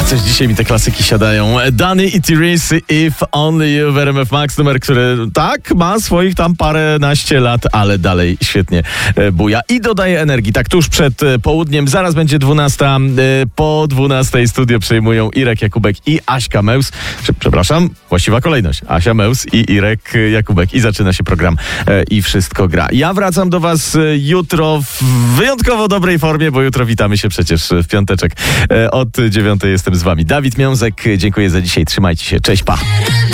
Coś dzisiaj mi te klasyki siadają. Danny i Therese, If Only You w RMF Max, numer, który tak ma swoich tam paręnaście lat, ale dalej świetnie buja i dodaje energii. Tak tuż przed południem, zaraz będzie 12. Po 12 studio przejmują Irek Jakubek i Aśka Meus. Przepraszam, właściwa kolejność. Asia Meus i Irek Jakubek. I zaczyna się program I Wszystko Gra. Ja wracam do was jutro w wyjątkowo dobrej formie, bo jutro witamy się przecież w piąteczek. Od 9 jestem z wami. Dawid Miązek, dziękuję za dzisiaj. Trzymajcie się. Cześć, pa.